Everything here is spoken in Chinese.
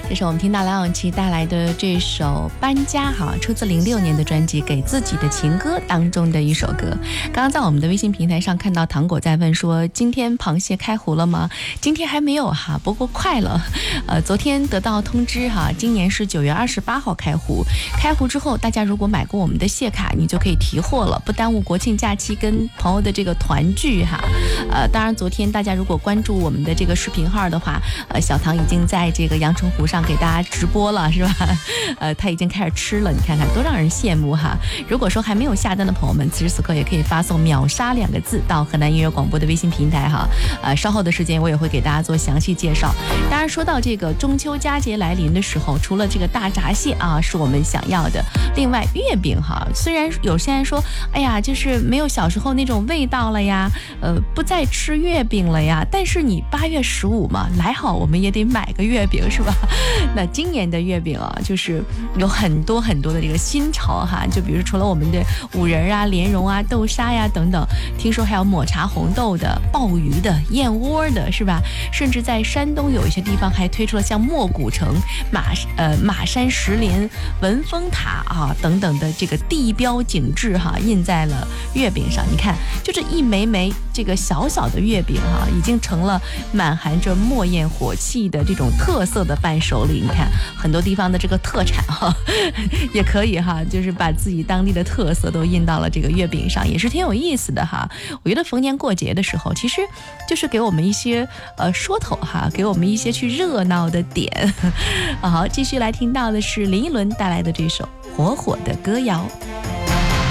这是我们听到梁咏琪带来的这首《搬家》哈，出自06年的专辑《给自己的情歌》当中的一首歌。刚刚在我们的微信平台上看到糖果在问说，今天螃蟹开湖了吗？今天还没有哈，不过快了。昨天得到通知哈，今年是9月28号开湖。开湖之后，大家如果买过我们的蟹卡，你就可以提货了，不耽误国庆假期跟朋友的这个团聚哈。当然昨天大家如果关注我们的这个视频号的话，小唐已经在这个阳澄湖上给大家直播了，是吧？他已经开始吃了，你看看多让人羡慕哈！如果说还没有下单的朋友们，此时此刻也可以发送"秒杀"2个字到河南音乐广播的微信平台哈。稍后的时间我也会给大家做详细介绍。当然说到这个中秋佳节来临的时候，除了这个大闸蟹啊是我们想要的，另外月饼哈，虽然有些人说，哎呀，就是没有小时候那种味道了呀，不再吃月饼了呀，但是你8月15嘛，来好我们也得买个月饼是吧？那今年的月饼啊，就是有很多很多的这个新潮哈，就比如除了我们的五仁啊、莲蓉啊、豆沙呀等等，听说还有抹茶红豆的、鲍鱼的、燕窝的，是吧？甚至在山东有一些地方还推出了像莫古城、马山石莲、文峰塔啊等等的这个地标景致哈，印在了月饼上。你看，就这一枚枚这个小小的月饼哈，已经成了满含着墨焰火气的这种特色的伴手礼。你看很多地方的这个特产哈，也可以哈，就是把自己当地的特色都印到了这个月饼上，也是挺有意思的哈。我觉得逢年过节的时候，其实就是给我们一些说头哈，给我们一些去热闹的点。好，继续来听到的是林依轮带来的这首《火火的歌谣》。